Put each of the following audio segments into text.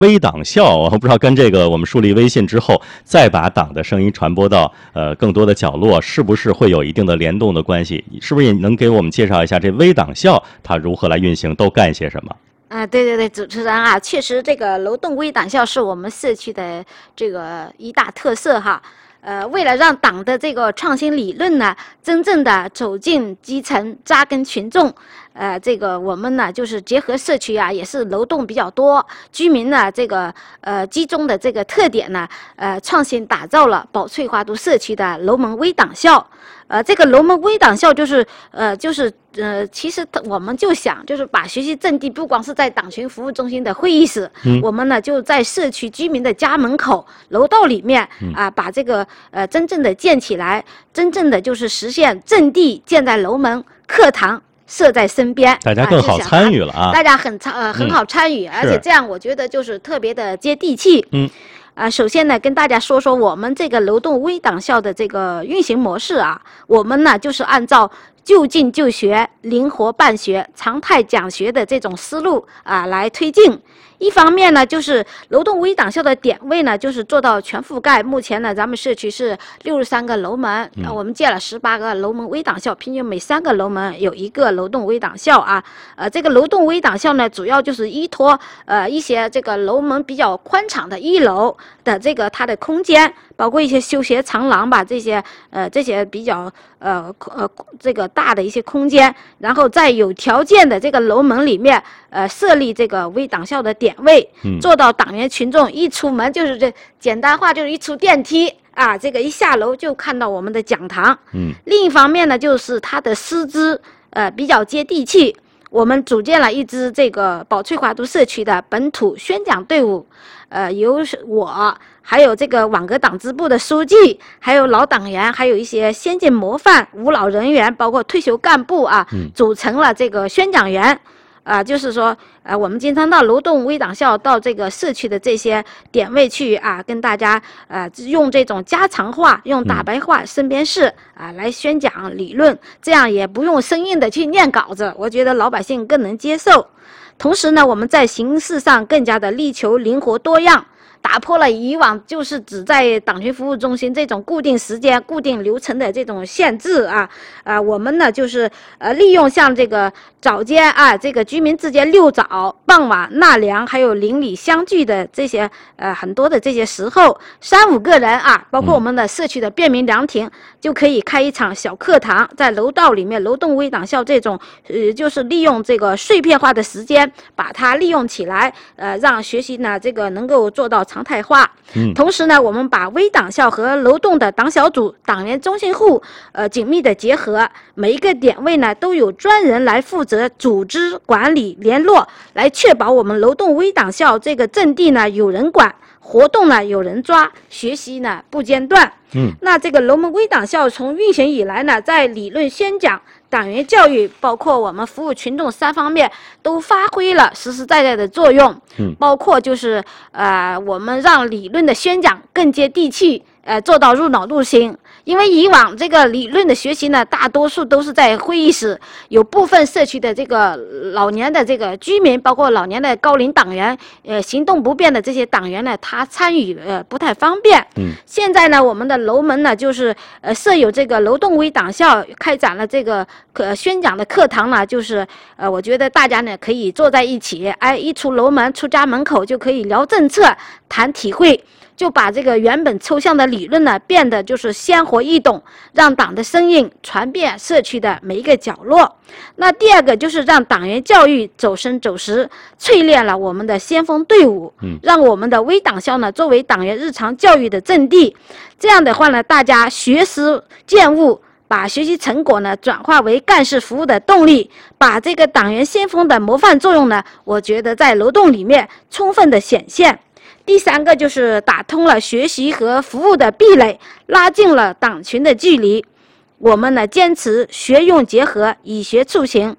微党校，我不知道跟这个我们树立微信之后，再把党的声音传播到更多的角落，是不是会有一定的联动的关系？是不是也能给我们介绍一下这微党校它如何来运行，都干些什么？ 对对对，主持人啊，确实这个楼栋微党校是我们社区的这个一大特色哈。为了让党的这个创新理论呢，真正的走进基层，扎根群众，这个我们呢就是结合社区啊，也是楼栋比较多，居民呢这个集中的这个特点呢，创新打造了宝翠华都社区的楼门微党校。这个楼门微党校就是其实我们就想就是把学习阵地不光是在党群服务中心的会议室，我们呢就在社区居民的家门口、楼道里面把这个真正的建起来，真正的就是实现阵地建在楼门，课堂设在身边， 大家更好参与了啊！ 大家很好参与，而且这样我觉得就是特别的接地气。首先呢，跟大家说说我们这个楼栋微党校的这个运行模式啊，我们呢就是按照就近就学、灵活办学、常态讲学的这种思路来推进。一方面呢，就是楼栋微党校的点位呢，就是做到全覆盖。目前呢，咱们社区是63个楼门，我们建了18个楼门微党校，平均每3个楼门有1个楼栋微党校啊。这个楼栋微党校呢，主要就是依托一些这个楼门比较宽敞的1楼的这个它的空间，包括一些休闲长廊吧，这些比较这个大的一些空间，然后在有条件的这个楼门里面设立这个微党校的点位，做到党员群众一出门就是这简单化就是一出电梯这个一下楼就看到我们的讲堂。另一方面呢，就是它的师资比较接地气。我们组建了一支这个宝翠华都社区的本土宣讲队伍，由我还有这个网格党支部的书记，还有老党员，还有一些先进模范、无老人员，包括退休干部组成了这个宣讲员。就是说，我们经常到楼栋微党校到这个社区的这些点位去跟大家用这种家常话、用大白话、身边事来宣讲理论，这样也不用生硬的去念稿子，我觉得老百姓更能接受。同时呢，我们在形式上更加的力求灵活多样。打破了以往就是只在党群服务中心这种固定时间、固定流程的这种限制我们呢就是利用像这个早间这个居民之间遛早、傍晚纳凉，还有邻里相聚的这些很多的这些时候，3-5个人包括我们的社区的便民凉亭，就可以开一场小课堂，在楼道里面，楼栋微党校这种就是利用这个碎片化的时间，把它利用起来，让学习呢这个能够做到常态化。同时呢，我们把微党校和楼栋的党小组、党员中心户紧密的结合，每一个点位呢都有专人来负责组织管理联络，来确保我们楼栋微党校这个阵地呢有人管，活动呢有人抓，学习呢不间断。那这个楼门微党校从运行以来呢，在理论宣讲、党员教育，包括我们服务群众3方面都发挥了实实在在的作用。包括就是我们让理论的宣讲更接地气，做到入脑入心。因为以往这个理论的学习呢，大多数都是在会议室，有部分社区的这个老年的这个居民，包括老年的高龄党员，行动不便的这些党员呢，他参与不太方便。现在呢，我们的楼门呢，就是设有这个楼栋微党校，开展了这个宣讲的课堂呢，就是我觉得大家呢可以坐在一起，一出楼门，出家门口就可以聊政策、谈体会。就把这个原本抽象的理论呢变得就是鲜活易懂，让党的声音传遍社区的每一个角落。那第二个就是让党员教育走深走实，淬炼了我们的先锋队伍，让我们的微党校呢作为党员日常教育的阵地。这样的话呢，大家学思见悟，把学习成果呢转化为干事服务的动力，把这个党员先锋的模范作用呢，我觉得在楼栋里面充分的显现。第3个就是打通了学习和服务的壁垒，拉近了党群的距离。我们呢坚持学用结合，以学促行。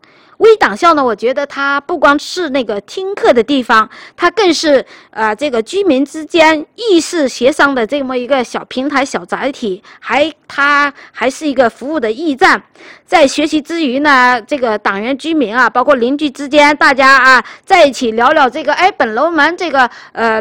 微党校呢，我觉得它不光是那个听课的地方，它更是这个居民之间意识协商的这么一个小平台、小载体，它还是一个服务的驿站。在学习之余呢，这个党员、居民啊，包括邻居之间，大家啊在一起聊聊这个，哎，本楼门这个